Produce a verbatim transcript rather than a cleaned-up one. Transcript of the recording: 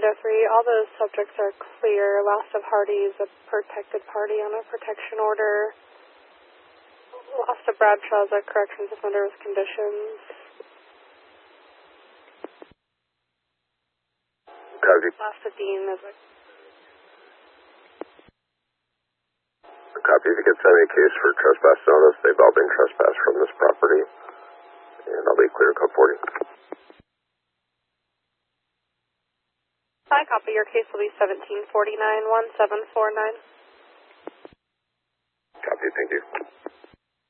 eight oh three, all those subjects are clear. Last of Hardy is a protected party on a protection order. Last of Bradshaw is a corrections offender with conditions. Copy. Last of Dean is a... Copy. If you could send me a case for trespass notice, they've all been trespassed from this property. And I'll be clear code forty. I copy. Your case will be seventeen forty-nine, one seven four nine.